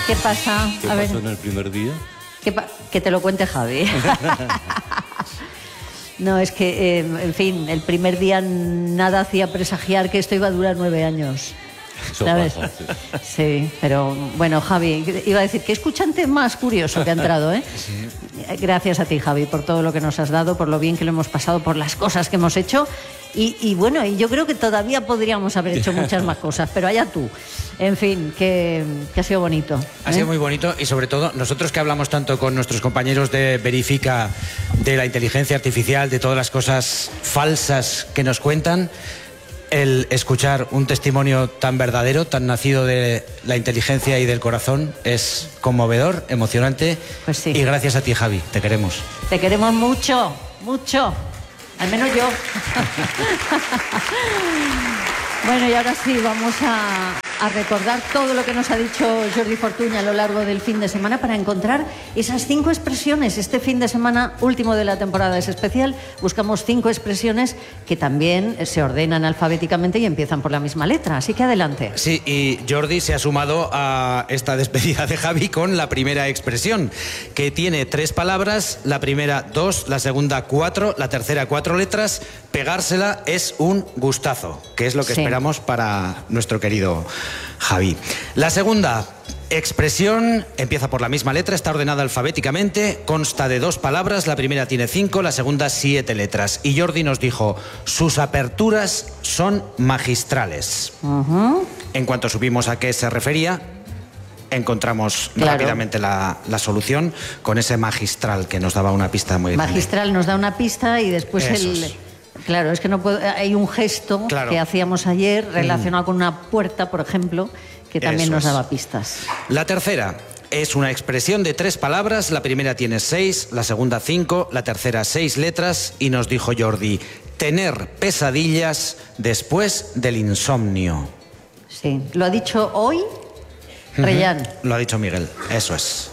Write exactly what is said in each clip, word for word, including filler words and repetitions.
¿Qué pasa? ¿Qué A pasó ver. en el primer día? Que, pa que te lo cuente Javi. No, es que, eh, en fin, el primer día nada hacía presagiar que esto iba a durar nueve años. Eso ¿Sabes? pasa, sí. Sí, pero bueno, Javi, iba a decir que escuchante más curioso que ha entrado, ¿eh? Sí. Gracias a ti, Javi, por todo lo que nos has dado, por lo bien que lo hemos pasado, por las cosas que hemos hecho. Y, y bueno, y yo creo que todavía podríamos haber hecho muchas más cosas, pero allá tú. En fin, que, que ha sido bonito. Ha ¿eh? sido muy bonito y sobre todo nosotros que hablamos tanto con nuestros compañeros de Verifica, de la inteligencia artificial, de todas las cosas falsas que nos cuentan, el escuchar un testimonio tan verdadero, tan nacido de la inteligencia y del corazón, es conmovedor, emocionante. Pues sí. Y gracias a ti, Javi, te queremos. Te queremos mucho, mucho. Al menos yo. Bueno, y ahora sí, vamos a, a recordar todo lo que nos ha dicho Jordi Fortuny a lo largo del fin de semana para encontrar esas cinco expresiones. Este fin de semana último de la temporada es especial. Buscamos cinco expresiones que también se ordenan alfabéticamente y empiezan por la misma letra. Así que adelante. Sí, y Jordi se ha sumado a esta despedida de Javi con la primera expresión, que tiene tres palabras, la primera dos, la segunda cuatro, la tercera cuatro letras. Pegársela es un gustazo, que es lo que Sí. esperamos para nuestro querido Javi. La segunda expresión empieza por la misma letra, está ordenada alfabéticamente, consta de dos palabras, la primera tiene cinco, la segunda siete letras. Y Jordi nos dijo, sus aperturas son magistrales. Uh-huh. En cuanto supimos a qué se refería, encontramos Claro. rápidamente la, la solución con ese magistral que nos daba una pista muy grande. Magistral nos da una pista y después Eso el... es. Claro, es que no puedo, hay un gesto Claro. que hacíamos ayer relacionado mm. con una puerta, por ejemplo, que también Eso nos es. daba pistas. La tercera es una expresión de tres palabras, la primera tiene seis, la segunda cinco, la tercera seis letras y nos dijo Jordi, tener pesadillas después del insomnio. Sí, lo ha dicho hoy Reyán. Uh-huh. Lo ha dicho Miguel, eso es.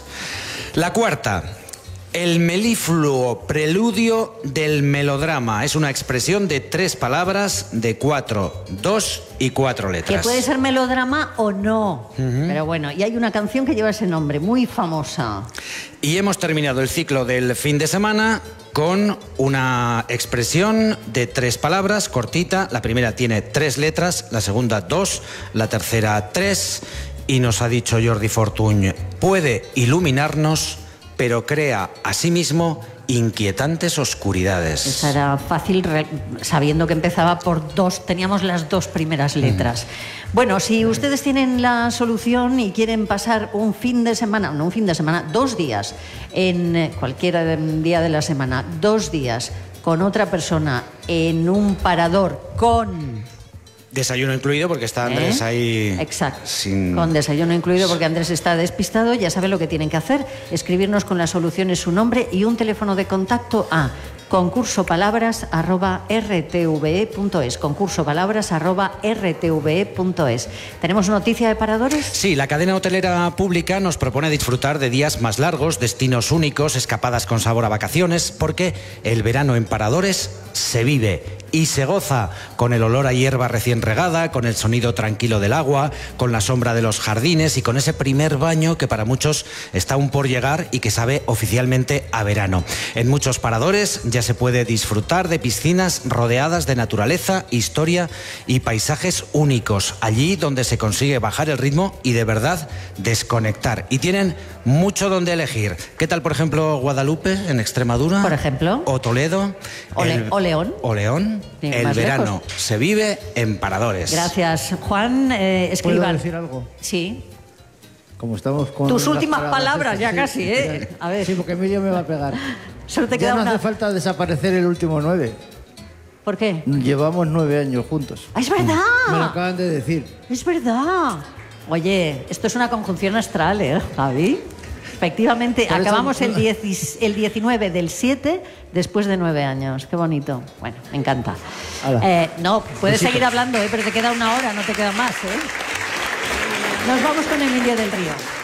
La cuarta, el melifluo preludio del melodrama. Es una expresión de tres palabras, de cuatro, dos y cuatro letras. Que puede ser melodrama o no. Uh-huh. Pero bueno, y hay una canción que lleva ese nombre, muy famosa. Y hemos terminado el ciclo del fin de semana con una expresión de tres palabras, cortita. La primera tiene tres letras, la segunda dos, la tercera tres. Y nos ha dicho Jordi Fortuny, puede iluminarnos, pero crea asimismo inquietantes oscuridades. Esa era fácil, sabiendo que empezaba por dos, teníamos las dos primeras letras. Mm. Bueno, si ustedes tienen la solución y quieren pasar un fin de semana, no un fin de semana, dos días, en cualquier día de la semana, dos días con otra persona en un parador con... Desayuno incluido, porque está Andrés ¿Eh? ahí... Exacto, sin... con desayuno incluido, porque Andrés está despistado. Ya saben lo que tienen que hacer, escribirnos con las soluciones su nombre y un teléfono de contacto a concursopalabras arroba r t v e punto es, concursopalabras arroba r t v e punto es. ¿Tenemos noticia de paradores? Sí, la cadena hotelera pública nos propone disfrutar de días más largos, destinos únicos, escapadas con sabor a vacaciones, porque el verano en paradores se vive y se goza con el olor a hierba recién regada, con el sonido tranquilo del agua, con la sombra de los jardines y con ese primer baño que para muchos está aún por llegar y que sabe oficialmente a verano. En muchos paradores ya se puede disfrutar de piscinas rodeadas de naturaleza, historia y paisajes únicos, allí donde se consigue bajar el ritmo y de verdad desconectar. Y tienen mucho donde elegir. ¿Qué tal, por ejemplo, Guadalupe en Extremadura? Por ejemplo. O Toledo. O, Le el... o León. O León. Sí, el verano lejos. se vive en paradores. Gracias, Juan. Eh, escriban. ¿Puedo decir algo? Sí. Como estamos con Tus las últimas palabras, estas, ya sí, casi, ¿eh? sí, A ver. Sí, porque Emilio me va a pegar. Solo te Ya queda no una. hace falta desaparecer el último nueve. ¿Por qué? Llevamos nueve años juntos. ¡Ah, es verdad! Me lo acaban de decir. Es verdad. Oye, esto es una conjunción astral, ¿eh, Javi? Efectivamente, Por eso- acabamos el, diez, el diecinueve del siete después de nueve años. Qué bonito. Bueno, me encanta. Hala. Eh, no, puedes Besito. seguir hablando, ¿eh? Pero te queda una hora, no te queda más, ¿eh? Nos vamos con Emilio del Río.